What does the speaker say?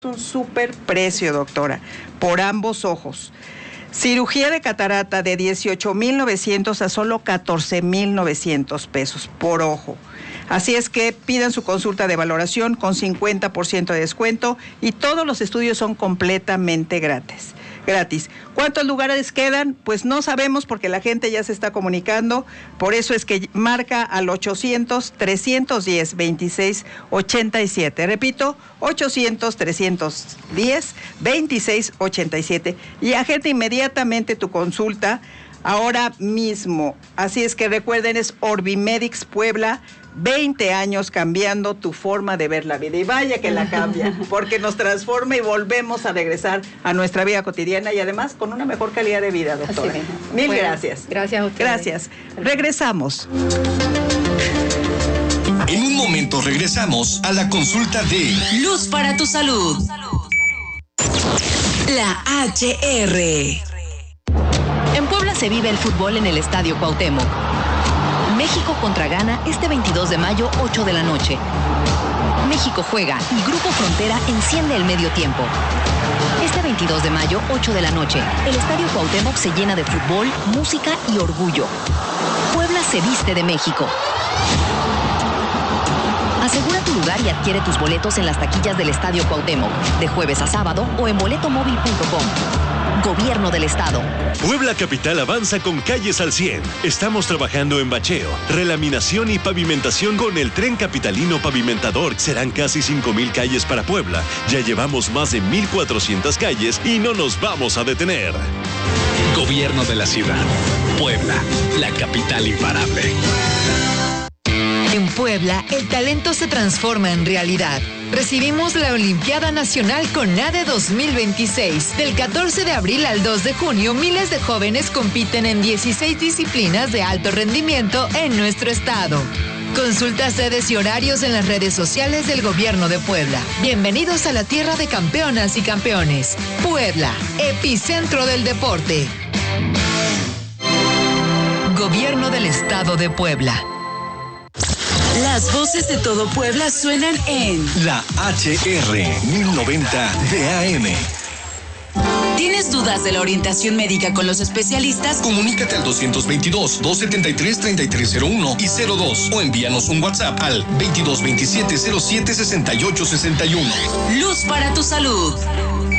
Un súper precio, doctora, por ambos ojos. Cirugía de catarata de 18,900 a solo 14,900 pesos por ojo. Así es que pidan su consulta de valoración con 50% de descuento y todos los estudios son completamente gratis. ¿Cuántos lugares quedan? Pues no sabemos porque la gente ya se está comunicando. Por eso es que marca al 800-310-2687. Repito, 800-310-2687. Y agenda inmediatamente tu consulta ahora mismo. Así es que recuerden, es Orbimedics Puebla. 20 años cambiando tu forma de ver la vida. Y vaya que la cambia, porque nos transforma y volvemos a regresar a nuestra vida cotidiana y además con una mejor calidad de vida, doctora. Mil gracias. Gracias a ustedes. Gracias. Regresamos. En un momento regresamos a la consulta de Luz para tu salud. La HR. En Puebla se vive el fútbol en el Estadio Cuauhtémoc. México contra Ghana este 22 de mayo, 8 de la noche. México juega y Grupo Frontera enciende el medio tiempo. Este 22 de mayo, 8 de la noche, el Estadio Cuauhtémoc se llena de fútbol, música y orgullo. Puebla se viste de México. Asegura tu lugar y adquiere tus boletos en las taquillas del Estadio Cuauhtémoc, de jueves a sábado o en boletomóvil.com. Gobierno del Estado. Puebla Capital avanza con calles al 100. Estamos trabajando en bacheo, relaminación y pavimentación con el Tren Capitalino Pavimentador. Serán casi 5,000 calles para Puebla. Ya llevamos más de 1,400 calles y no nos vamos a detener. Gobierno de la ciudad. Puebla, la capital imparable. En Puebla, el talento se transforma en realidad. Recibimos la Olimpiada Nacional CONADE 2026. Del 14 de abril al 2 de junio, miles de jóvenes compiten en 16 disciplinas de alto rendimiento en nuestro estado. Consulta sedes y horarios en las redes sociales del Gobierno de Puebla. Bienvenidos a la tierra de campeonas y campeones. Puebla, epicentro del deporte. Gobierno del Estado de Puebla. Las voces de todo Puebla suenan en la HR 1090 de AM. ¿Tienes dudas de la orientación médica con los especialistas? Comunícate al 222-273-3301 y 02 o envíanos un WhatsApp al 2227-076861. Luz para tu salud.